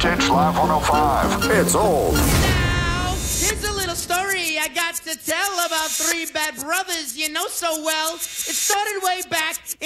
KHH Live 105. It's old. Now, here's a little story I got to tell about three bad brothers you know so well. It started way back